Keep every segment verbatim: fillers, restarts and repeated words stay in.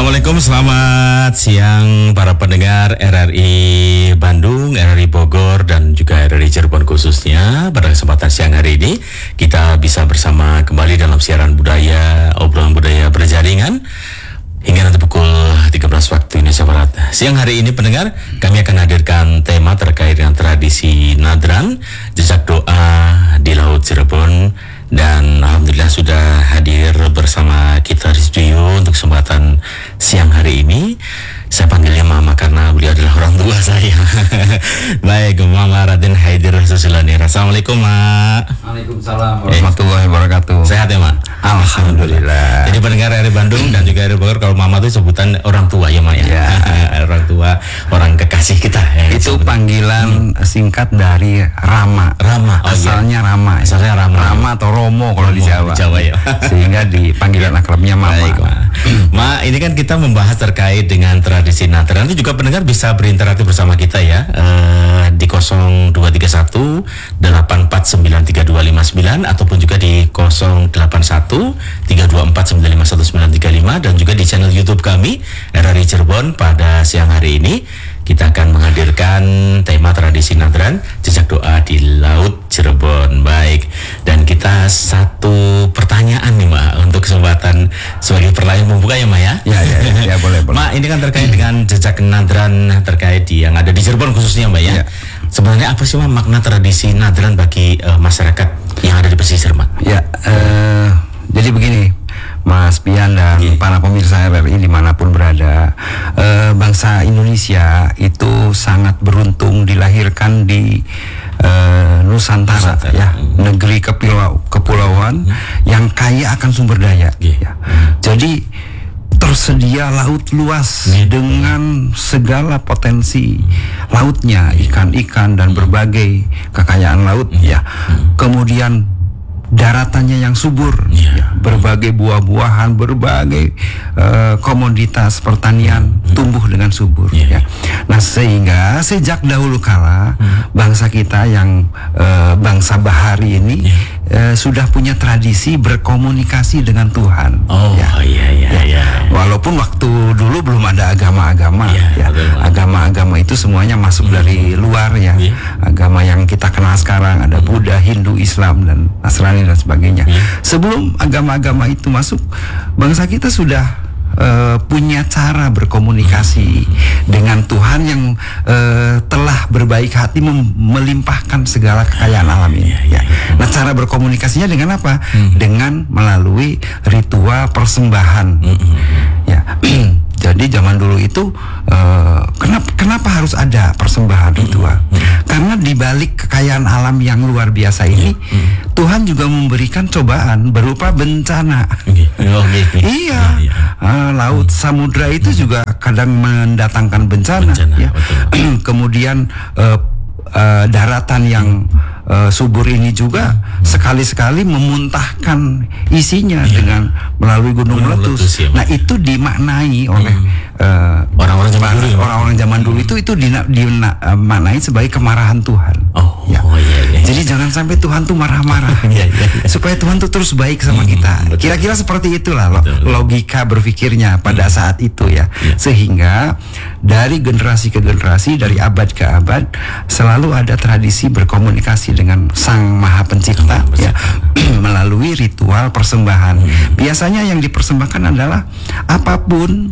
Assalamualaikum, selamat siang para pendengar R R I Bandung, R R I Bogor, dan juga R R I Cirebon khususnya. Pada kesempatan siang hari ini kita bisa bersama kembali dalam siaran budaya, obrolan budaya berjaringan hingga nanti pukul tiga belas waktu Indonesia Barat. Siang hari ini pendengar, kami akan hadirkan tema terkait dengan tradisi Nadran, jejak doa di Laut Cirebon. Dan alhamdulillah sudah hadir bersama kita di studio untuk kesempatan siang hari ini. Saya panggilnya Mama karena beliau adalah orang tua saya. Baik, Mama Raden Haidir Susilanira. Assalamualaikum, Ma. Waalaikumsalam warahmatullahi wabarakatuh. Sehat ya, Ma? Alhamdulillah. Jadi pendengar R R I Bandung dan juga R R I Bogor, kalau Mama itu sebutan orang tua ya, Ma ya. Ya. Orang tua, orang kekasih kita. Ya, Itu sebutan. panggilan hmm. singkat dari Rama. Rama. Oh, Asalnya iya. Rama. Asalnya Rama. Rama atau Romo kalau di Jawa. Di Jawa ya. Sehingga di panggilan akrabnya Mama. Baik, Ma. Ma, ini kan kita membahas terkait dengan tradisi Nadran. Nanti juga pendengar bisa berinteraksi bersama kita ya, uh, di nol dua tiga satu delapan empat sembilan tiga dua lima sembilan ataupun juga di nol delapan satu tiga dua empat sembilan lima satu sembilan tiga lima, dan juga di channel YouTube kami R R I Cirebon. Pada siang hari ini kita akan menghadirkan tema tradisi Nadran, jejak doa di Laut Cirebon. Baik, dan kita satu pertanyaan nih, Ma, untuk kesempatan sebagai pertanyaan membuka ya, Ma ya. Ya, ya, ya, ya boleh, boleh. Ma, ini kan terkait dengan jejak Nadran terkait di yang ada di Cirebon khususnya, Mbak ya. Ya. Sebenarnya apa sih, Ma, makna tradisi Nadran bagi uh, masyarakat yang ada di pesisir, Ma? Ya, uh, jadi begini, Mas Pian dan yeah. para pemirsa R R I dimanapun berada, uh, bangsa Indonesia itu sangat beruntung dilahirkan di uh, Nusantara, Nusantara, ya, mm. negeri kepulau, kepulauan mm. yang kaya akan sumber daya. Yeah. Ya. Mm. Jadi tersedia laut luas yeah. dengan segala potensi mm. lautnya, ikan-ikan dan mm. berbagai kekayaan laut, mm. ya. Mm. Kemudian daratannya yang subur, yeah. ya, berbagai buah-buahan, berbagai uh, komoditas pertanian mm. tumbuh dengan subur, yeah. ya. Nah, sehingga sejak dahulu kala mm. bangsa kita yang uh, bangsa bahari ini yeah. uh, sudah punya tradisi berkomunikasi dengan Tuhan. Oh ya. iya iya ya. iya. Walaupun waktu dulu belum ada agama-agama, yeah, ya. Agama-agama itu semuanya masuk mm. dari luar, ya. Yeah. Agama yang kita kenal sekarang ada mm. Buddha, Hindu, Islam, dan Nasrani dan sebagainya. Hmm. Sebelum agama-agama itu masuk, bangsa kita sudah uh, punya cara berkomunikasi hmm. dengan Tuhan yang uh, telah berbaik hati mem- melimpahkan segala kekayaan alam ini. Ya. Nah, cara berkomunikasinya dengan apa? Hmm. Dengan melalui ritual persembahan. Hmm. Ya. Jadi zaman dulu itu uh, kenapa kenapa harus ada persembahan ritual? Mm-hmm. Karena di balik kekayaan alam yang luar biasa ini, mm-hmm. Tuhan juga memberikan cobaan berupa bencana. Okay. Oh, okay. Iya, yeah. uh, laut samudra itu mm-hmm. juga kadang mendatangkan bencana. bencana ya. Kemudian uh, uh, daratan yang Uh, subur ini juga hmm. sekali-sekali memuntahkan isinya yeah. dengan melalui gunung, gunung meletus. meletus ya, nah, itu dimaknai oleh hmm. uh, orang-orang zaman dulu. Ya, orang-orang zaman dulu itu itu dimaknai sebagai kemarahan Tuhan. Oh, ya. oh iya, iya. Jadi jangan sampai Tuhan tuh marah-marah. iya, iya, iya. Supaya Tuhan tuh terus baik sama hmm, kita. Betul. Kira-kira seperti itulah betul, logika berpikirnya pada hmm. saat itu ya. Yeah. Sehingga dari generasi ke generasi, dari abad ke abad selalu ada tradisi berkomunikasi dengan Sang Maha Pencipta, oh, ya, melalui ritual persembahan. Hmm. Biasanya yang dipersembahkan adalah apapun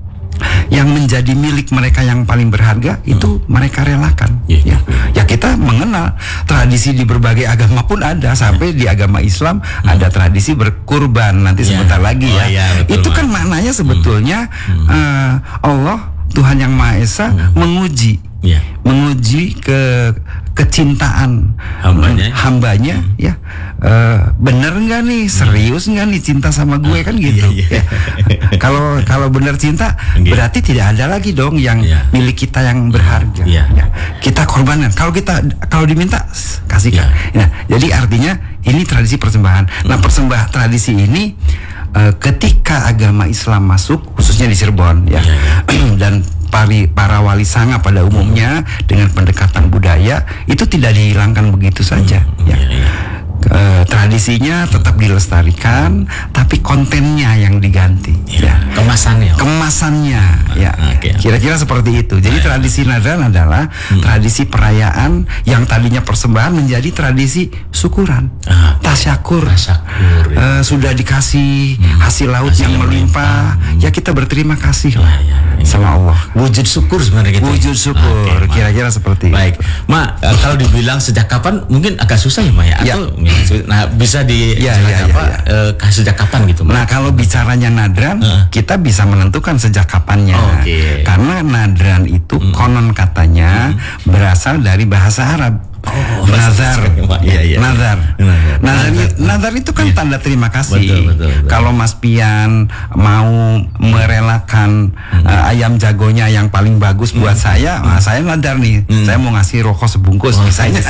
yang menjadi milik mereka yang paling berharga, hmm. itu mereka relakan. Yeah. Ya, ya kita mengenal tradisi di berbagai agama pun ada, sampai di agama Islam hmm. ada tradisi berkurban nanti yeah. sebentar lagi oh, ya. Yeah, betul, itu kan maknanya sebetulnya hmm. uh, Allah Tuhan yang Maha Esa hmm. menguji. Yeah. menguji ke kecintaan hambanya, hambanya hmm. ya uh, bener nggak nih, serius nggak nih cinta sama gue, ah, kan gitu. Iya, iya. Kalau kalau bener cinta okay. berarti tidak ada lagi dong yang yeah. milik kita yang berharga. Yeah. Ya, kita korbanan. Kalau kita kalau diminta kasihkan. Yeah. Nah, jadi artinya ini tradisi persembahan. Hmm. Nah, persembah tradisi ini uh, ketika agama Islam masuk, khususnya di Cirebon ya, yeah, yeah. dan Pari, para wali sanga pada umumnya hmm. dengan pendekatan budaya itu tidak dihilangkan begitu saja. Hmm. Ya. Ya, ya. E, tradisinya tetap dilestarikan, tapi kontennya yang diganti. Ya. Ya. Kemasannya. Kemasannya kemasannya ya. Okay. Kira-kira seperti itu. Jadi tradisi nadran adalah hmm. tradisi perayaan yang tadinya persembahan menjadi tradisi syukuran, ah, tasyakur. Tasyakur ya. uh, sudah dikasih hmm. hasil laut hasil yang melimpah, hmm. ya kita berterima kasih lah ya, ya, ya. sama Allah. Wujud syukur sebenarnya gitu. Wujud syukur, okay, kira-kira seperti baik. Itu. Ma, uh, kalau dibilang sejak kapan mungkin agak susah ya, Ma ya? Ya. Atau nah bisa di ya, ya, apa ya, ya. Uh, sejak kapan gitu, Ma? Nah, kalau bicaranya nadran, uh. kita bisa menentukan sejak kapannya. Oh, okay. Karena nadran itu hmm. konon katanya hmm. berasal dari bahasa Arab. Oh, nazar, ya, ya. nazar, nazar, nazar, nazar itu kan ya. tanda terima kasih. Betul, betul, betul. Kalau Mas Pian mau merelakan hmm. uh, ayam jagonya yang paling bagus hmm. buat saya, hmm. nah, saya nadar nih, hmm. saya mau ngasih rokok sebungkus oh, misalnya.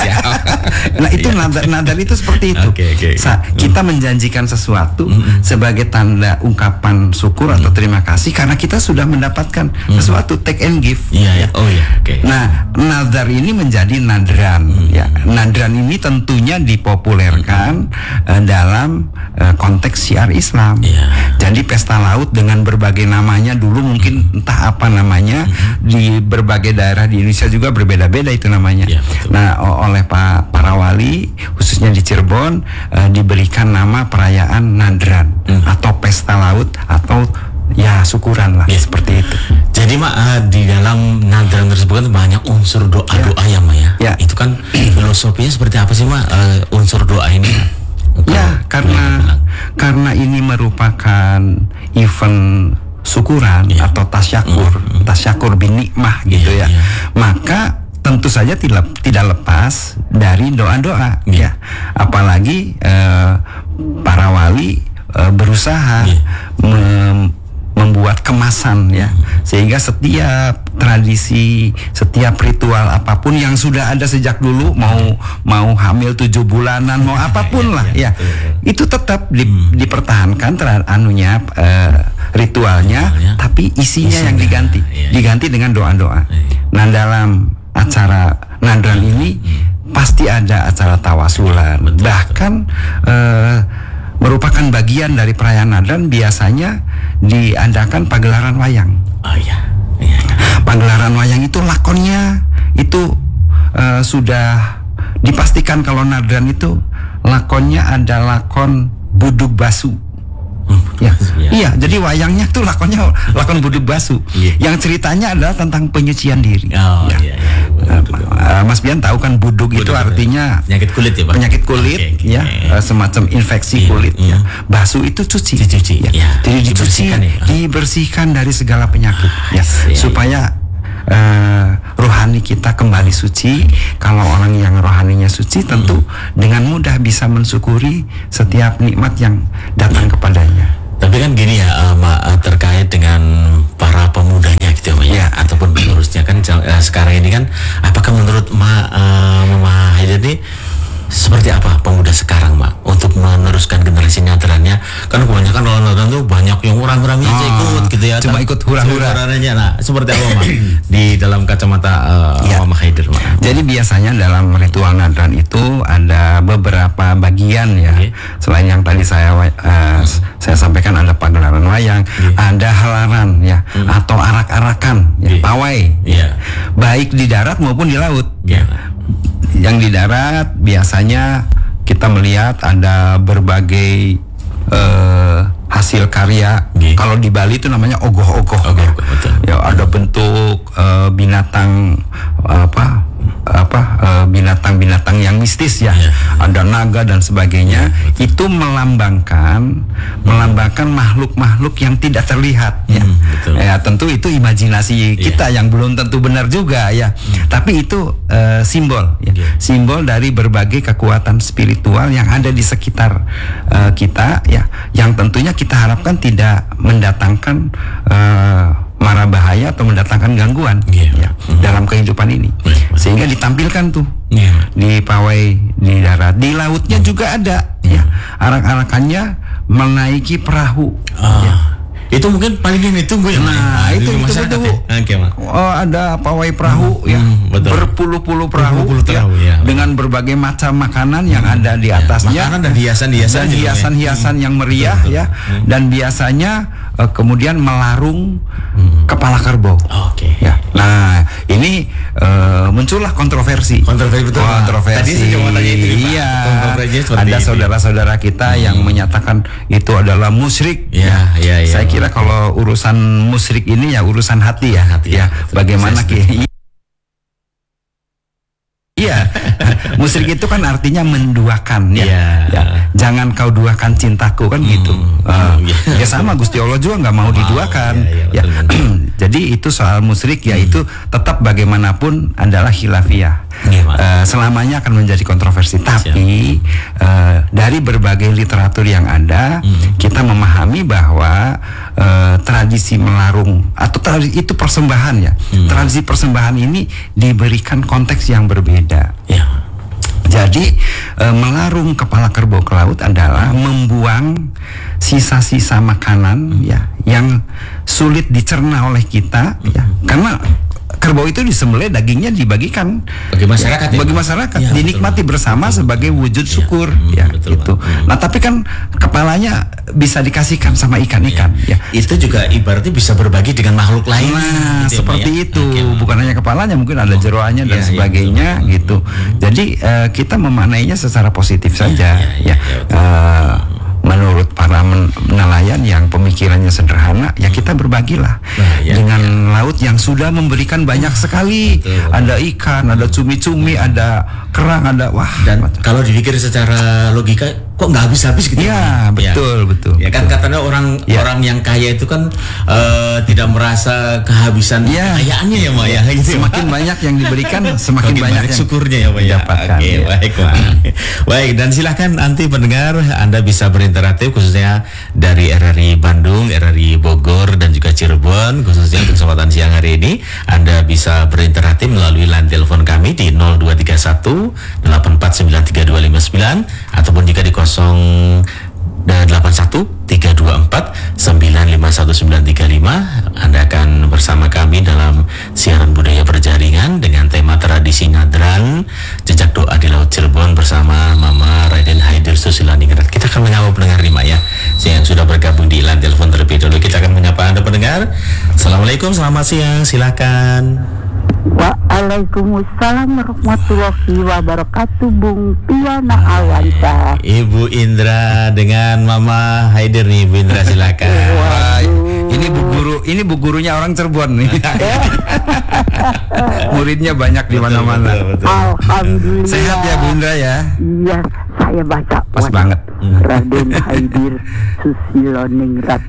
Nah itu ya. nadar, nadar itu seperti itu. Okay, okay. Sa- kita hmm. menjanjikan sesuatu hmm. sebagai tanda ungkapan syukur hmm. atau terima kasih karena kita sudah mendapatkan hmm. sesuatu, take and give. Iya, ya. Oh ya. Okay. Nah nadar ini menjadi nadran. Hmm. Ya, nadran ini tentunya dipopulerkan hmm. uh, dalam uh, konteks syiar Islam. Yeah. Jadi pesta laut dengan berbagai namanya dulu mungkin hmm. entah apa namanya hmm. di berbagai daerah di Indonesia juga berbeda-beda itu namanya. Yeah, nah, o- oleh Pak para wali khususnya di Cirebon uh, diberikan nama perayaan nadran hmm. atau pesta laut atau ya syukuran lah ya. Seperti itu. Jadi Mak uh, di dalam nadran tersebut kan banyak unsur doa-doa ya, ya Mak ya. ya. Itu kan filosofinya seperti apa sih Mak uh, unsur doa ini? Ya karena ya, karena ini merupakan event syukuran ya. atau tasyakur, mm-hmm. tasyakur bin nikmah gitu ya, ya. ya. Maka tentu saja tidak tidak lepas dari doa-doa ya. ya. Apalagi uh, para wali uh, berusaha ya. mem- membuat kemasan ya sehingga setiap tradisi setiap ritual apapun yang sudah ada sejak dulu mau mau hamil tujuh bulanan mau apapun lah ya, ya, ya itu tetap di, hmm. dipertahankan terhadap anunya uh, ritualnya, ritualnya tapi isinya, isinya yang diganti ya, ya. diganti dengan doa-doa. Ya. Nah dalam acara nadran ini hmm. pasti ada acara tawasulan betul, bahkan uh, merupakan bagian dari perayaan nadran biasanya diadakan pagelaran wayang. Oh iya. iya. Pagelaran wayang itu lakonnya itu uh, sudah dipastikan kalau nadran itu lakonnya ada lakon budug basu. Hmm, ya. ya. Iya, jadi wayangnya tuh lakonnya lakon budug basu. Yeah. Yang ceritanya adalah tentang penyucian diri. Oh ya. iya. iya. Uh, Mas Bian tahu kan budug, budug itu artinya penyakit kulit ya Pak? Penyakit kulit okay, okay. ya, uh, semacam infeksi yeah, kulit yeah. ya. Basu itu cuci. Dicuci ya. ya. Jadi dicuci, dibersihkan, ya. dibersihkan dari segala penyakit ah, ya. Yeah, supaya uh, rohani kita kembali suci. Kalau orang yang rohaninya suci tentu hmm. dengan mudah bisa mensyukuri setiap nikmat yang datang kepadanya. Tapi kan gini ya, uh, Ma, uh, terkait dengan para pemudanya gitu ya, ya. ataupun penerusnya kan uh, sekarang ini kan, apakah menurut Ma, uh, Mama Haider ini seperti apa pemuda sekarang Mak untuk meneruskan generasi nadrannya? Kan kebanyakan orang nadran tuh banyak yang orang-orangnya oh, ikut gitu ya, cuma ikut hura-hura. Nah, seperti apa Mak di dalam kacamata uh, ya. Mama Haider Mak? Jadi biasanya dalam ritual nadran itu ada beberapa bagian ya. Okay. Selain yang tadi saya uh, hmm. saya sampaikan ada pagelaran wayang, yeah. ada halaran ya, hmm. atau arak-arakan, ya, yeah. pawai, yeah. baik di darat maupun di laut. Yeah. Yang di darat biasanya kita melihat ada berbagai uh, hasil karya. Yeah. Kalau di Bali itu namanya ogoh-ogoh. Okay, ya. Betul. Ya ada bentuk uh, binatang apa apa uh, binatang-binatang yang mistis ya. Yeah. Ada naga dan sebagainya. Yeah, itu melambangkan hmm. melambangkan makhluk-makhluk yang tidak terlihat hmm, ya. Betul. Ya tentu itu imajinasi yeah. kita yang belum tentu benar juga ya. Hmm. Tapi itu uh, simbol ya. Yeah. Simbol dari berbagai kekuatan spiritual yang ada di sekitar uh, kita ya, yang tentunya kita harapkan tidak mendatangkan uh, mara bahaya atau mendatangkan gangguan yeah. ya, mm-hmm. dalam kehidupan ini, yeah. sehingga ditampilkan tuh yeah. di pawai di darat, di lautnya mm. juga ada yeah. ya, arak-arakannya menaiki perahu. Oh. Ya. Itu mungkin paling ditunggu ya. Nah, itu itu itu. Okay, oh, ada pawai perahu hmm, ya, hmm, berpuluh-puluh perahu, berpuluh ya, ya, dengan berbagai macam makanan yang hmm, ada di atasnya. Ya, makanan dan hiasan-hiasan dan hiasan-hiasan ya. yang meriah betul, betul. ya. Hmm. Dan biasanya uh, kemudian melarung hmm. kepala kerbau. Oke. Okay. Ya. Nah, ini uh, muncullah kontroversi. Kontroversi betul. Kontroversi. Tadi saya tanya itu, iya. Kontroversinya Ada saudara-saudara kita hmm. yang menyatakan itu adalah musyrik. Ya, ya, ya. Saya kira kalau urusan musyrik ini ya urusan hati ya. Hati ya. ya. Bagaimana ki Iya, musyrik itu kan artinya menduakan ya. Yeah. ya. Jangan kau duakan cintaku kan hmm. gitu. Uh, yeah. Ya sama Gusti Allah juga nggak mau wow, diduakan. Yeah, yeah, ya. Jadi itu soal musyrik hmm. yaitu tetap bagaimanapun adalah khilafiyah. Yeah, uh, selamanya akan menjadi kontroversi. Tapi uh, dari berbagai literatur yang ada, hmm. kita memahami bahwa uh, tradisi melarung atau tradisi itu persembahan ya. Hmm. Tradisi persembahan ini diberikan konteks yang berbeda. Ya. Jadi e, melarung kepala kerbau ke laut adalah membuang sisa-sisa makanan ya yang sulit dicerna oleh kita ya. Karena kerbau itu disembelih, dagingnya dibagikan bagi masyarakat, ya, bagi masyarakat ya, dinikmati betul. bersama betul. sebagai wujud syukur ya, ya betul, gitu. Hmm. Nah tapi kan kepalanya bisa dikasihkan sama ikan-ikan ya. ya. Itu juga ibaratnya bisa berbagi dengan makhluk lain. Nah gitu, seperti ya? itu okay. bukan hanya kepalanya, mungkin ada jeroannya oh, dan ya, sebagainya ya, gitu. Hmm. Jadi uh, kita memaknainya secara positif saja ya. ya, ya, ya uh, menurut para nelayan yang pemikirannya sederhana, ya kita berbagilah nah, ya, dengan ya. laut yang sudah memberikan banyak sekali. Betul. Ada ikan, ada cumi-cumi, ada kerang, ada wah. Dan macam. Kalau dipikir secara logika, kok nggak habis-habis gitu? Ya, betul, ya. betul. Ya kan katanya orang ya. orang yang kaya itu kan uh, tidak merasa kehabisan ya. kekayaannya ya, Mak ya. Gitu. Semakin banyak yang diberikan, semakin banyak, banyak syukurnya ya, Pak ya. Oke, ya. baik, Pak. Baik, dan silakan nanti pendengar Anda bisa berinteraktif khususnya dari R R I Bandung, R R I Bogor dan juga Cirebon, khususnya untuk kesempatan siang hari ini Anda bisa berinteraktif melalui line telepon kami di nol dua tiga satu delapan empat sembilan tiga dua lima sembilan ataupun jika di nol delapan satu tiga dua empat sembilan lima satu sembilan tiga lima. Anda akan bersama kami dalam siaran budaya berjaringan dengan tema tradisi ngadran jejak doa di Laut Cirebon bersama Mama Raden Haidir Susilaningrat. Kita akan menyapa pendengar lima ya yang sudah bergabung di line telepon terlebih dahulu. Kita akan menyapa Anda pendengar. Assalamualaikum, selamat siang, silakan. Waalaikumsalam warahmatullahi wabarakatuh, Bung Piana Awansa. Ibu Indra dengan Mama Haidir nih, Ibu Indra silakan. Wah, ini bu guru, ini bu gurunya orang Cirebon nih. Muridnya banyak di mana-mana. Alhamdulillah. Sehat ya Bu Indra ya? Iya, saya baca pas banget. Raden Haidir Susilaningrat.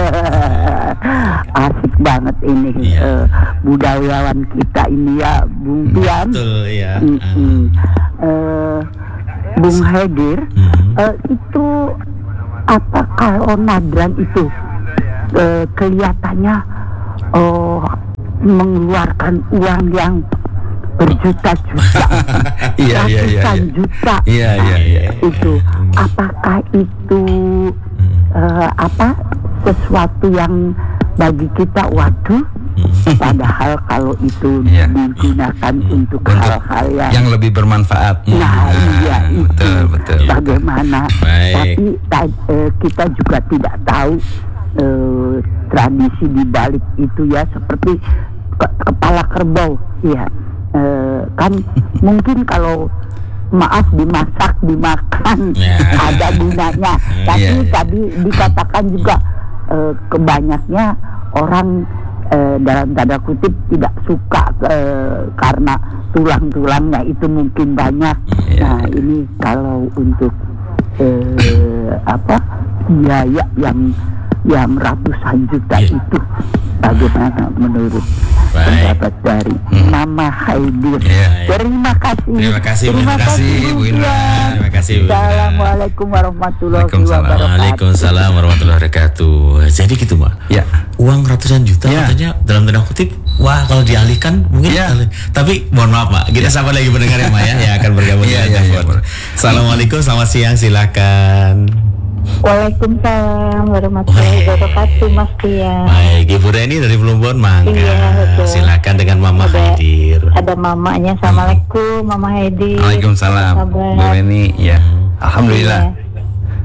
Asik banget ini yeah. uh, budayawan kita ini ya, Bung Pian. Betul ya. Mm -hmm. uh, Bung Haidir, mm-hmm. uh, itu apa kalau nadran itu uh, kelihatannya oh mengeluarkan uang yang berjuta-juta, iya, iya, iya, ratusan iya. juta, iya, iya, iya. itu apakah itu uh, apa sesuatu yang bagi kita waduh, padahal kalau itu yeah. digunakan untuk, untuk hal-hal yang, yang lebih bermanfaat. Nah, nah iya itu betul, betul. Bagaimana? Baik. Tapi ta- uh, kita juga tidak tahu uh, tradisi di balik itu ya, seperti ke- kepala kerbau, ya. Uh, kan mungkin kalau maaf dimasak dimakan yeah. ada gunanya, tapi yeah, yeah. tadi dikatakan juga uh, kebanyaknya orang uh, dalam tanda kutip tidak suka uh, karena tulang-tulangnya itu mungkin banyak. Yeah. Nah ini kalau untuk uh, apa biaya yang yang ratusan juta yeah. itu bagaimana menurut pendapat dari hmm. Mama Haidir? Yeah. Terima kasih. Terima kasih. Terima kasih Bu Indra. Terima kasih Bu Indra. Assalamualaikum warahmatullahi wabarakatuh. Waalaikumsalam warahmatullahi wabarakatuh. Jadi gitu Mbak. Ya. Uang ratusan juta ya. katanya dalam tanda kutip. Wah kalau dialihkan mungkin. Ya. Tapi mohon maaf Mbak. Kita ya. Sabar lagi mendengar ya Mbak ya. Yang akan bergabung ya, dengan ya, ya, Assalamualaikum, selamat siang, silakan. Waalaikumsalam warahmatullahi wabarakatuh, Mas Tia. Baik, Ibu Reni dari Plumbon, Mangga. Iya, silakan dengan Mama ada, Haidir. Ada mamanya. Assalamualaikum, Mama Haidir. Waalaikumsalam, Bu Reni. Ya, alhamdulillah. Iya.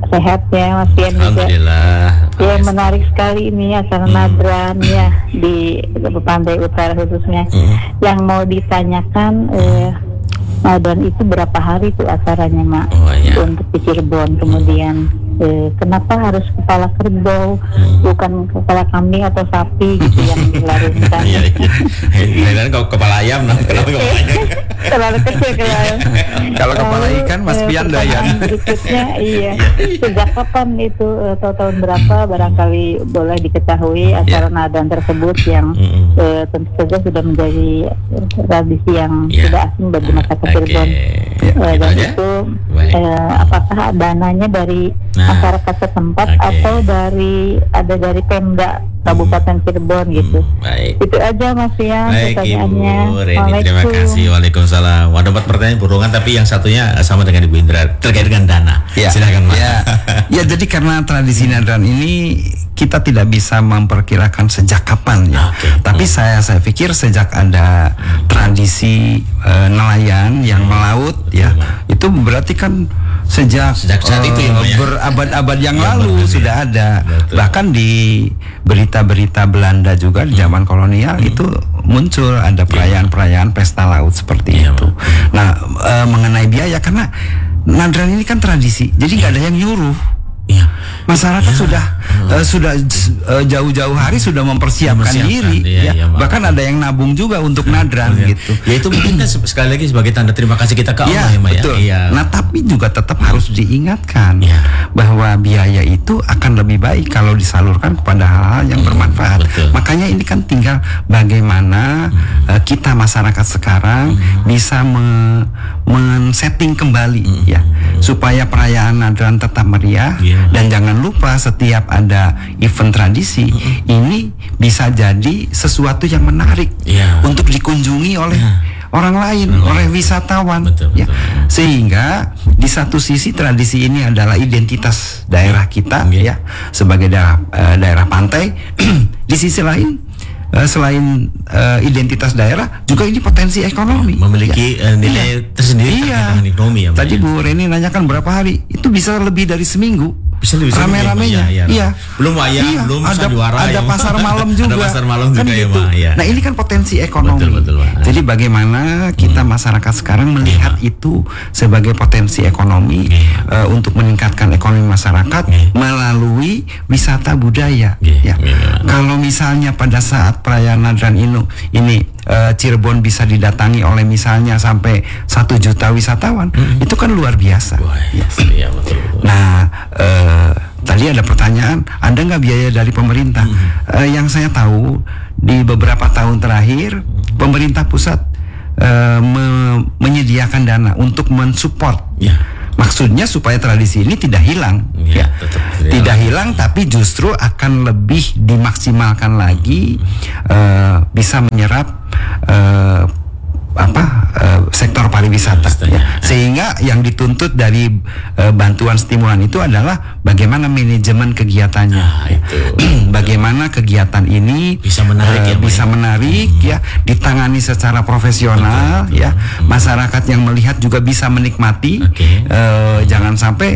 sehat ya Mas Pian juga. Alhamdulillah. Ya menarik sekali ini acara hmm. Nadran ya di Pantai Utara khususnya. Hmm. Yang mau ditanyakan eh, Nadran itu berapa hari tuh acaranya Mak? Oh, iya. Untuk di Cirebon kemudian eh, kenapa harus kepala kerbau hmm. bukan kepala kambing atau sapi gitu yang dilarungkan? Iya iya. Dan kalau kepala ayam, nah kenapa kepala ayam? Terlalu kecil kalau kalau kepala ikan Mas Pian doyan. Berikutnya iya. Sejak kapan itu atau tahun berapa barangkali boleh diketahui acara yeah. Nadran tersebut yang mm-hmm. eh, tentu saja sudah menjadi tradisi yang yeah. tidak asing bagi masyarakat Cirebon. Okay. Eh, dan aja? Itu eh, apakah dananya dari nah. masyarakat setempat okay. atau dari ada dari Pemda Kabupaten Cirebon gitu. Baik. Itu aja Mas Pian pertanyaannya. Reni, terima kasih. Waalaikumsalam. Wah, dapat pertanyaan burungan tapi yang satunya sama dengan Ibu Indra terkait dengan dana. Ya. Silakan Mas. Ya. Ya, jadi karena tradisi Nadran ini kita tidak bisa memperkirakan sejak kapan ya. Okay. Tapi hmm. saya saya pikir sejak ada hmm. tradisi uh, nelayan yang hmm. melaut betul, ya, betul. Itu berarti kan sejak, sejak saat uh, itu ya, berabad-abad yang ya, lalu betul, sudah ada. Betul. Bahkan di berita-berita Belanda juga di zaman kolonial hmm. itu muncul ada perayaan-perayaan pesta laut seperti ya, itu. Hmm. Nah, uh, mengenai biaya karena Nadran ini kan tradisi, jadi nggak ya. ada yang nyuruh. Ya. Masyarakat ya. sudah hmm. uh, sudah uh, jauh-jauh hari sudah mempersiapkan, mempersiapkan diri, ya, ya. Ya, bahkan ada yang nabung juga untuk Nadran ya. gitu. Ya itu mungkin kan sekali lagi sebagai tanda terima kasih kita ke Allah ya, ya, Ma, betul. ya. Nah tapi juga tetap harus diingatkan ya. bahwa biaya itu akan lebih baik kalau disalurkan kepada hal-hal yang hmm, bermanfaat. Betul. Makanya ini kan tinggal bagaimana hmm. uh, kita masyarakat sekarang hmm. bisa me- men-setting kembali hmm. ya supaya perayaan Nadran tetap meriah. Yeah. Dan jangan lupa setiap ada event tradisi mm-hmm. ini bisa jadi sesuatu yang menarik yeah. untuk dikunjungi oleh yeah. orang lain, mm-hmm. oleh wisatawan. Betul, ya. betul. Sehingga di satu sisi tradisi ini adalah identitas daerah kita yeah. ya sebagai daerah uh, daerah pantai. Di sisi lain Uh, selain uh, identitas daerah, juga ini potensi ekonomi. Memiliki ya. uh, nilai iya. tersendiri iya. dengan ekonomi ya. Tadi ya. Bu Reni nanyakan berapa hari? Itu bisa lebih dari seminggu. Bisa lebih rame-ramenya. Iya, iya. iya. Belum wayang, iya. belum ada, sandiwara. Ada ya. pasar malam juga. Ada pasar malam kan juga gitu. ya, Ma. Ya. Nah, ini kan potensi ekonomi. Betul, betul, Jadi bagaimana kita hmm. masyarakat sekarang melihat ya, itu sebagai potensi ekonomi ya. uh, untuk meningkatkan ekonomi masyarakat ya. melalui wisata budaya. Ya. Ya. Ya. Kalau misalnya pada saat perayaan Nadran ini, ini uh, Cirebon bisa didatangi oleh misalnya sampai satu juta wisatawan, hmm. itu kan luar biasa. Wah, ya. Ya, betul, betul. Nah, uh, tadi ada pertanyaan, ada nggak biaya dari pemerintah? Hmm. Uh, yang saya tahu di beberapa tahun terakhir hmm. pemerintah pusat uh, me- menyediakan dana untuk mensupport. Ya. Maksudnya supaya tradisi ini tidak hilang, ya, ya. Tetap tidak hilang, tapi justru akan lebih dimaksimalkan lagi, hmm. uh, bisa menyerap uh, apa uh, sektor pariwisata ya. Sehingga yang dituntut dari uh, bantuan stimulan itu adalah bagaimana manajemen kegiatannya, nah, itu. Bagaimana kegiatan ini bisa menarik, uh, ya, bisa menarik hmm. ya, ditangani secara profesional, betul, betul. ya, hmm. masyarakat yang melihat juga bisa menikmati, okay. uh, jangan sampai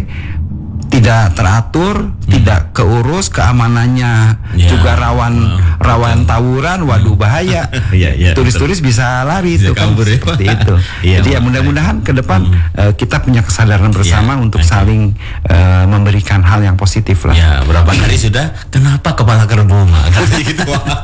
tidak teratur, hmm. tidak keurus, keamanannya ya. juga rawan oh, rawan betul. tawuran, waduh bahaya. ya, ya, Turis-turis betul. bisa lari bisa itu kan kabur, seperti itu. ya, Jadi ya mudah-mudahan ke depan hmm. uh, kita punya kesadaran bersama ya, untuk okay. saling uh, memberikan hal yang positif lah. Ya, berapa kali sudah kenapa kepala kerbau gitu.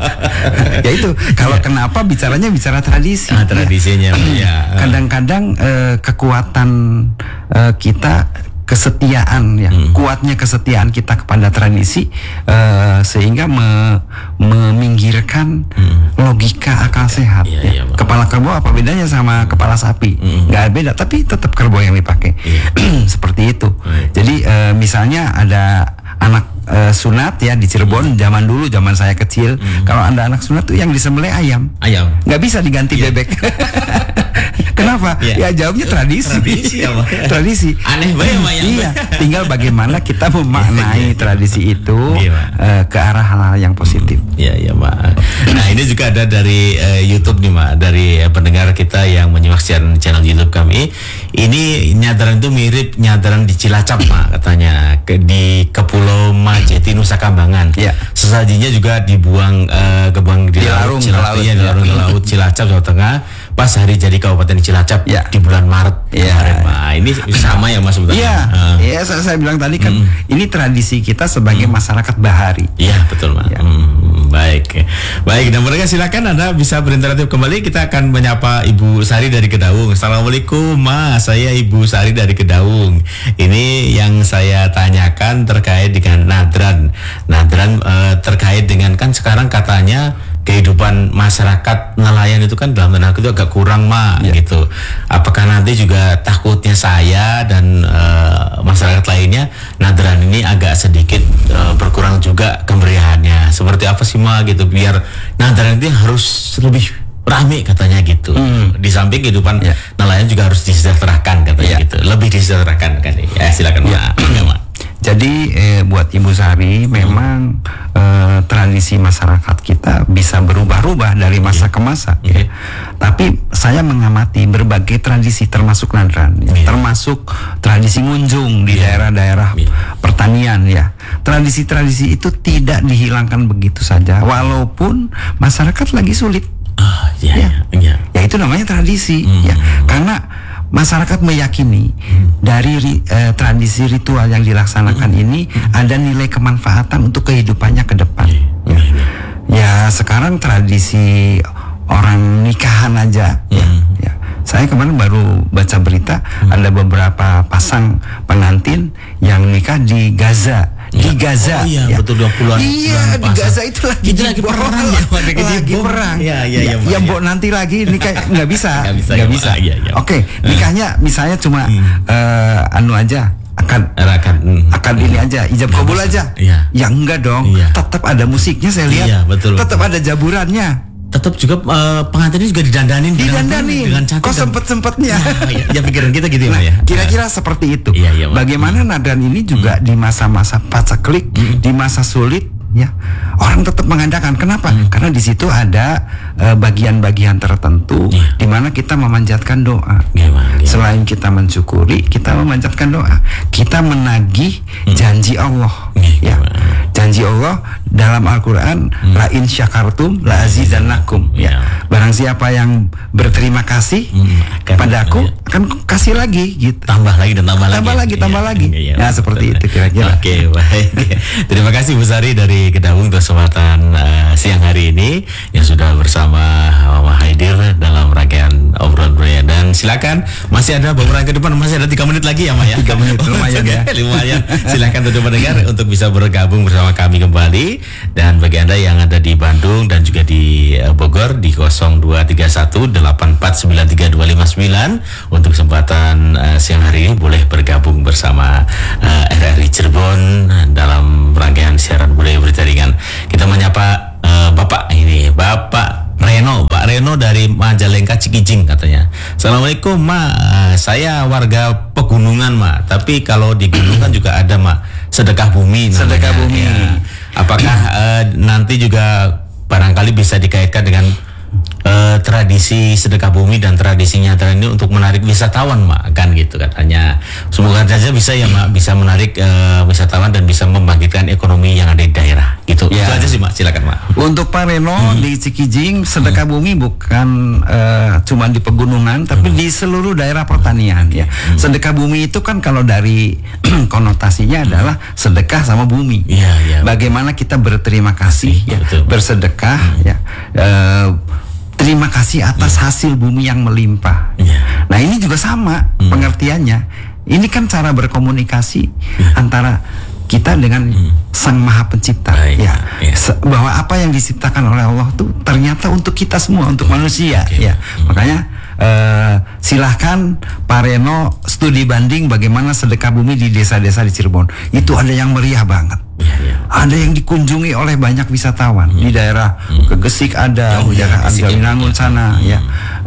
Ya itu, kalau ya. kenapa bicaranya bicara tradisi. Ah, tradisinya ya. ya. Kadang-kadang uh, kekuatan uh, kita kesetiaan ya hmm. kuatnya kesetiaan kita kepada tradisi uh, sehingga me, meminggirkan hmm. logika akal sehat ya, ya. Ya. Kepala kerbau apa bedanya sama kepala sapi? Hmm. Nggak beda, tapi tetap kerbau yang dipakai. Ya. Seperti itu. Hmm. Jadi uh, misalnya ada anak uh, sunat ya di Cirebon hmm. zaman dulu, zaman saya kecil, hmm. kalau ada anak sunat tuh yang disembelih ayam. Ayam. Nggak bisa diganti yeah. bebek. Kenapa? Yeah. Ya jawabnya tradisi. Tradisi ya, Tradisi. Aneh banget ya, Iya. Tinggal bagaimana kita memaknai tradisi itu uh, ke arah hal-hal yang positif. Iya, iya, Pak. Nah, ini juga juga ada dari uh, YouTube nih, Mak, dari uh, pendengar kita yang menyimak siaran channel YouTube kami. Ini nyadaran itu mirip nyadaran di Cilacap, Mak, katanya ke, di Kepulauan Majeti, Nusa Kambangan. Ya. Sesajinya juga dibuang uh, kebuang di, di laut, larung, Cilacap, laut, ya, di larung ke laut Cilacap, Jawa Tengah. Pas hari jadi Kabupaten Cilacap ya. di bulan Maret ya. kemarin, Mak. Ini sama ya, Mas, sebetulnya. Iya, uh. ya, saya, saya bilang tadi kan mm. ini tradisi kita sebagai mm. masyarakat bahari. Iya, betul, Mak. Ya. Hmm, baik, baik. Dan mereka silakan Anda bisa berinteraktif kembali. Kita akan menyapa Ibu Sari dari Kedaung. Assalamualaikum, Mas. Saya Ibu Sari dari Kedaung. Ini yang saya tanyakan terkait dengan nadran. Nadran uh, terkait dengan kan sekarang katanya kehidupan masyarakat nelayan itu kan dalam tanda kutip agak kurang, Mak, ya. Gitu. Apakah nanti juga takutnya saya dan uh, masyarakat lainnya nadran ini agak sedikit uh, berkurang juga kemeriahannya? Seperti apa sih, Mak, gitu, biar nadran ini harus lebih rame katanya gitu. Hmm. Di samping kehidupan ya. nelayan juga harus disejahterakan katanya ya. gitu. Lebih disejahterakan kan. Ya, silakan, ya. Mak. Ya, Mak. Jadi eh, buat Ibu Sari memang eh, tradisi masyarakat kita bisa berubah-ubah dari masa ke masa. Okay. Ya. Tapi saya mengamati berbagai tradisi termasuk nadran, ya. yeah. termasuk tradisi ngunjung di yeah. daerah-daerah yeah. pertanian ya. Tradisi-tradisi itu tidak dihilangkan begitu saja, walaupun masyarakat lagi sulit. Oh, yeah, ya. Yeah. ya itu namanya tradisi, mm. ya. Karena masyarakat meyakini hmm. dari ri, eh, tradisi ritual yang dilaksanakan hmm. ini hmm. ada nilai kemanfaatan untuk kehidupannya ke depan. Hmm. Ya. ya sekarang tradisi orang nikahan aja. Hmm. Ya, ya. Saya kemarin baru baca berita hmm. ada beberapa pasang pengantin yang nikah di Gaza. Di Gaza, oh, iya, ya. betul, dua puluhan Iya, di Gaza itu lagi itu lagi perang ya, lagi, lagi perang. Iya, iya, ya, iya. Ya, Mbok nanti lagi nikah nggak bisa, nggak bisa, nggak ya, bisa. Iya, iya. Oke, nikahnya misalnya cuma hmm. uh, anu aja, akad, akad, hmm. akad ini aja, ijab kabul aja. Iya. Ya enggak dong, iya. tetap ada musiknya saya lihat, iya, betul, tetap betul. ada jaburannya. Tetap juga uh, pengantinnya juga didandanin, didandanin dengan cantik. Kok sempet-sempetnya? Ya, ya pikiran kita gitu nah, ya. Kira-kira seperti itu. Iya, iya, bagaimana hmm. nadran ini juga hmm. di masa-masa paceklik, hmm. di masa sulit, ya orang tetap mengadakan. Kenapa? Hmm. Karena di situ ada uh, bagian-bagian tertentu yeah. di mana kita memanjatkan doa. Gimana, gimana? Selain kita mensyukuri, kita memanjatkan doa. Kita menagih hmm. janji Allah. Gimana? Ya, janji Allah dalam Al-Quran, hmm. la in syakartum la azidannakum. Ya, barang siapa yang berterima kasih hmm. akan, padaku ya. akan kasih lagi, gitu. Tambah lagi dan tambah, tambah lagi. lagi, tambah ya, lagi. Ya, ya seperti betul. Itu kira-kira. Oke, baik. Terima kasih Bu Sari dari Kedaung untuk kesempatan uh, siang hari ini yang sudah bersama Mama Haidir dalam rangkaian obrolan Buaya. Dan silakan, masih ada beberapa ke depan, masih ada tiga menit lagi ya, Maya. Tiga menit lumayan ya. Lumayan. Silakan untuk mendengar untuk bisa bergabung bersama kami kembali. Dan bagi Anda yang ada di Bandung dan juga di uh, Bogor di nol dua tiga satu delapan empat sembilan tiga dua lima sembilan untuk kesempatan uh, siang hari ini boleh bergabung bersama uh, R R I Cirebon dalam rangkaian siaran budaya berita ringan. Kita menyapa uh, Bapak ini, Bapak Reno, Pak Reno dari Majalengka Cikijing katanya. Assalamualaikum, Ma. Uh, saya warga pegunungan, Ma. Tapi kalau di gunungan juga ada, Ma, sedekah bumi. Sedekah namanya. Bumi. Ya. Apakah uh, nanti juga barangkali bisa dikaitkan dengan uh, tradisi sedekah bumi dan tradisi nyata ini untuk menarik wisatawan, Mak, kan gitu katanya. Semoga saja bisa ya, Mak, bisa menarik uh, wisatawan dan bisa membangkitkan ekonomi yang ada di daerah gitu. Ya. Itu aja sih, Mak, silakan, Mak. Untuk Pak Reno hmm. di Cikijing sedekah hmm. bumi bukan uh, cuma di pegunungan tapi hmm. di seluruh daerah pertanian ya. Hmm. Sedekah bumi itu kan kalau dari konotasinya hmm. adalah sedekah sama bumi. Ya, ya, bagaimana kita berterima kasih ya, betul, bersedekah hmm. ya. Uh, terima kasih atas hmm. hasil bumi yang melimpah. Yeah. Nah, ini juga sama hmm. pengertiannya. Ini kan cara berkomunikasi yeah. antara kita dengan hmm. Sang Maha Pencipta. Baik, ya, yeah. bahwa apa yang diciptakan oleh Allah itu ternyata untuk kita semua, untuk oh, manusia. Okay. Ya, hmm. makanya uh, silahkan Pak Reno studi banding bagaimana sedekah bumi di desa-desa di Cirebon. Itu ada yang meriah banget. Ya, ya. Ada yang dikunjungi oleh banyak wisatawan hmm. di daerah hmm. Kegesik ada, oh, daerah ya, Jalinangun sana, hmm. ya.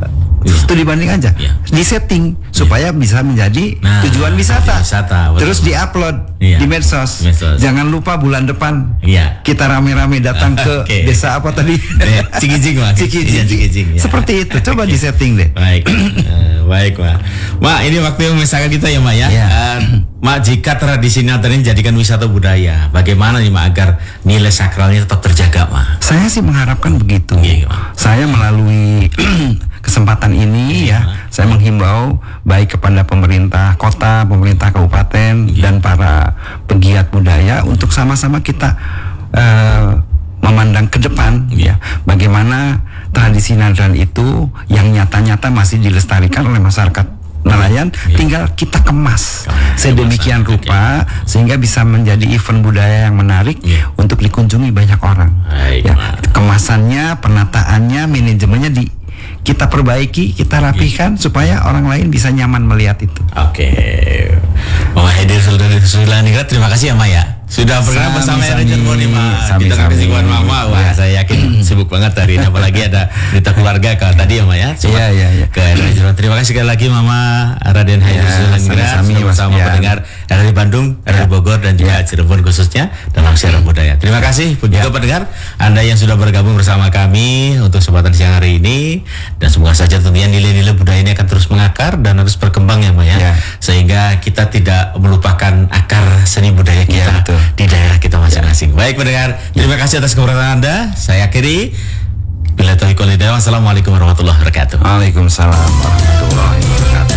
studi banding aja, yeah. disetting supaya yeah. bisa menjadi nah, tujuan wisata, wisata terus diupload yeah. di medsos. medsos. Jangan lupa bulan depan yeah. kita rame-rame datang ke okay. desa apa tadi? Cikijing, Mak. Cikijing. Ya, Cikijing ya. Seperti itu, coba disetting deh. Baik, uh, baik, Mak. Mak, ini waktu misalkan kita ya, Mak ya. Yeah. Uh, Mak, jika tradisi Natal ini dijadikan wisata budaya, bagaimana nih, Mak, agar nilai sakralnya tetap terjaga, Mak? Saya sih mengharapkan begitu. Yeah, saya melalui kesempatan ini yeah. ya, saya menghimbau baik kepada pemerintah kota, pemerintah kabupaten yeah. dan para pegiat budaya untuk sama-sama kita uh, memandang ke depan yeah. ya, bagaimana tradisi Natal itu yang nyata-nyata masih dilestarikan oleh masyarakat nelayan, yeah. tinggal kita kemas sedemikian rupa okay. sehingga bisa menjadi event budaya yang menarik yeah. untuk dikunjungi banyak orang. Baik, ya, kemasannya, penataannya, manajemennya di kita perbaiki, kita rapihkan yeah. supaya orang lain bisa nyaman melihat itu. Oke, okay. Mama Hadir Sultaningrat, terima kasih ya, Ma ya. Sudah bergabung bersama R R I Cirebon nih, Ma. Kita kasih kawan Mama. Wah, saya yakin sibuk banget hari ini, apalagi ada berita keluarga kalau tadi ya, Ma ya. Iya, iya, iya. Ke R R I Cirebon. Terima kasih sekali lagi Mama Raden Hadir Sultaningrat bersama pendengar R R I Bandung, R R I Bogor dan juga Cirebon khususnya dalam siaran budaya. Terima kasih juga pendengar Anda yang sudah bergabung bersama kami untuk kesempatan siang hari ini, dan semoga saja tentunya nilai-nilai budaya ini akan terus mengakar dan harus berkembang ya, Ma ya. Sehingga kita tidak melupakan akar seni budaya kita. Ya, di daerah kita masing-masing. Ya. Baik pendengar, terima kasih atas kebersamaan Anda. Saya akhiri. Bila taufiq wal hidayah. Wassalamualaikum warahmatullahi wabarakatuh. Waalaikumsalam warahmatullahi wabarakatuh.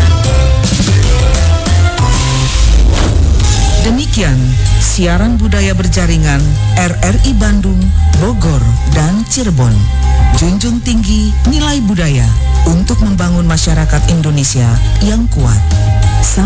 Demikian siaran budaya berjaringan R R I Bandung, Bogor, dan Cirebon. Junjung tinggi nilai budaya untuk membangun masyarakat Indonesia yang kuat. Sampai